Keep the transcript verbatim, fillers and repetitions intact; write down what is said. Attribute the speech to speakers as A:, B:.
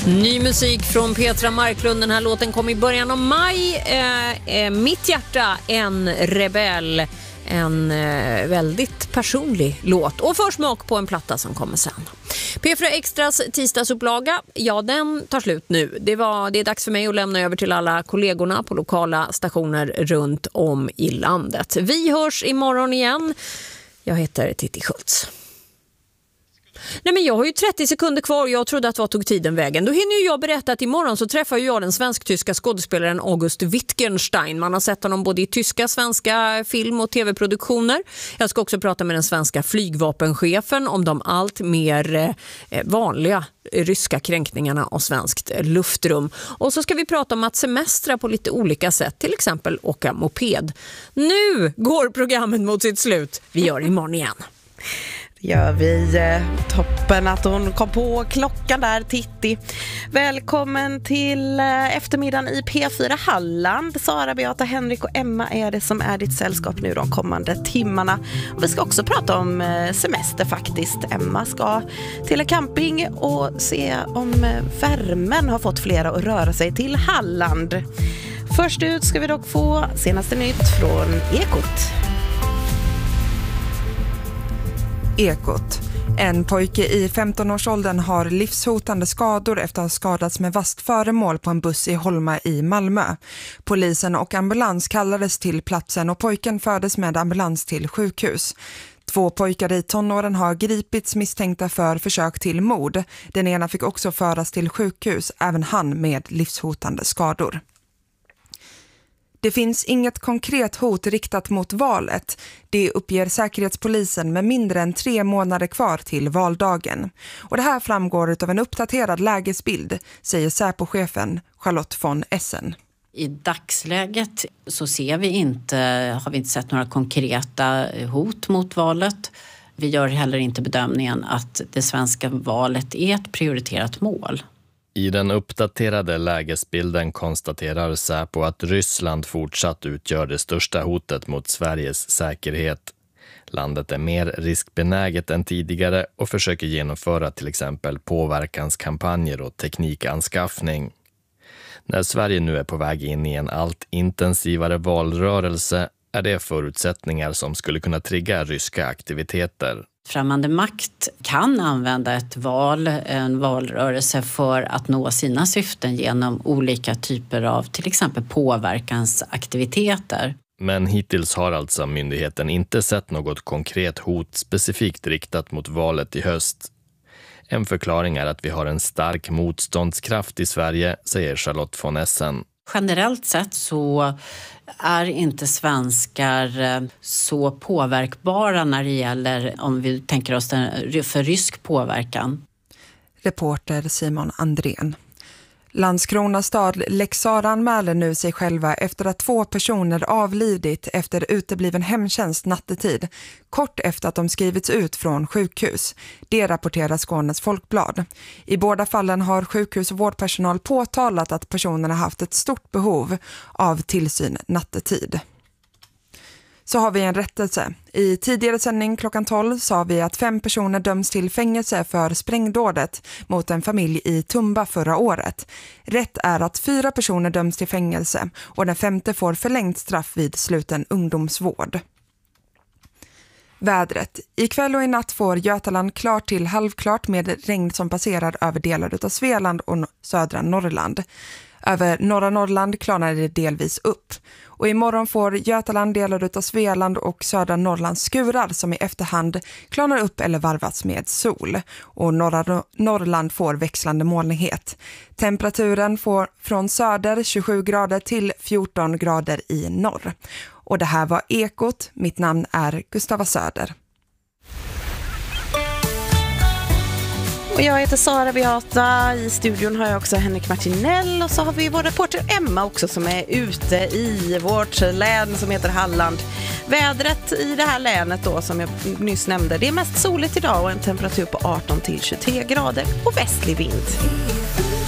A: Ny musik från Petra Marklund. Den här låten kom i början av maj. Eh, eh, Mitt hjärta, en rebell. En eh, väldigt personlig låt och försmak på en platta som kommer sen. P fyra Extras tisdagsupplaga, ja den tar slut nu. Det, var, det är dags för mig att lämna över till alla kollegorna på lokala stationer runt om i landet. Vi hörs imorgon igen. Jag heter Titti Schultz. Nej, men jag har ju trettio sekunder kvar. Jag trodde att vad tog tiden vägen. Då hinner ju jag berätta att imorgon så träffar jag den svensk-tyska skådespelaren August Wittgenstein. Man har sett honom både i tyska, svenska film- och tv-produktioner. Jag ska också prata med den svenska flygvapenchefen om de allt mer eh, vanliga ryska kränkningarna av svenskt luftrum. Och så ska vi prata om att semestra på lite olika sätt. Till exempel åka moped. Nu går programmet mot sitt slut. Vi gör det imorgon igen.
B: Gör vi eh, toppen att hon kom på klockan där, Titti. Välkommen till eh, eftermiddagen i P fyra Halland. Sara, Beata, Henrik och Emma är det som är ditt sällskap nu de kommande timmarna. Och vi ska också prata om eh, semester faktiskt. Emma ska till en camping och se om eh, värmen har fått flera att röra sig till Halland. Först ut ska vi dock få senaste nytt från Ekot.
C: Ekot. En pojke i femton-årsåldern har livshotande skador efter att ha skadats med vasst föremål på en buss i Holma i Malmö. Polisen och ambulans kallades till platsen och pojken fördes med ambulans till sjukhus. Två pojkar i tonåren har gripits misstänkta för försök till mord. Den ena fick också föras till sjukhus, även han med livshotande skador. Det finns inget konkret hot riktat mot valet. Det uppger Säkerhetspolisen med mindre än tre månader kvar till valdagen. Och det här framgår av en uppdaterad lägesbild, säger Säpo-chefen Charlotte von Essen.
D: I dagsläget så ser vi inte, har vi inte sett några konkreta hot mot valet. Vi gör heller inte bedömningen att det svenska valet är ett prioriterat mål.
E: I den uppdaterade lägesbilden konstaterar Säpo att Ryssland fortsatt utgör det största hotet mot Sveriges säkerhet. Landet är mer riskbenäget än tidigare och försöker genomföra till exempel påverkanskampanjer och teknikanskaffning. När Sverige nu är på väg in i en allt intensivare valrörelse är det förutsättningar som skulle kunna trigga ryska aktiviteter.
D: Främmande makt kan använda ett val, en valrörelse för att nå sina syften genom olika typer av till exempel påverkansaktiviteter.
E: Men hittills har alltså myndigheten inte sett något konkret hot specifikt riktat mot valet i höst. En förklaring är att vi har en stark motståndskraft i Sverige, säger Charlotte von Essen.
D: Generellt sett så är inte svenskar så påverkbara när det gäller, om vi tänker oss den, för rysk påverkan.
C: Reporter Simon Andrén. Landskrona stad Leksand anmäler nu sig själva efter att två personer avlidit efter utebliven hemtjänst nattetid, kort efter att de skrivits ut från sjukhus. Det rapporterar Skånes Folkblad. I båda fallen har sjukhus och vårdpersonal påtalat att personerna haft ett stort behov av tillsyn nattetid. Så har vi en rättelse. I tidigare sändning klockan tolv sa vi att fem personer döms till fängelse för sprängdådet mot en familj i Tumba förra året. Rätt är att fyra personer döms till fängelse och den femte får förlängt straff vid sluten ungdomsvård. Vädret. Ikväll och i natt får Götaland klart till halvklart med regn som passerar över delar av Svealand och södra Norrland. Över norra Norrland klarnar det delvis upp. Och imorgon får Götaland delar av Svealand och södra Norrland skurar som i efterhand klarnar upp eller varvas med sol. Och norra Norrland får växlande molnighet. Temperaturen får från söder tjugosju grader till fjorton grader i norr. Och det här var Ekot. Mitt namn är Gustava Söder.
B: Och jag heter Sara Beata. I studion har jag också Henrik Martinell. Och så har vi vår reporter Emma också som är ute i vårt län som heter Halland. Vädret i det här länet då som jag nyss nämnde. Det är mest soligt idag och en temperatur på arton till tjugotre grader och västlig vind.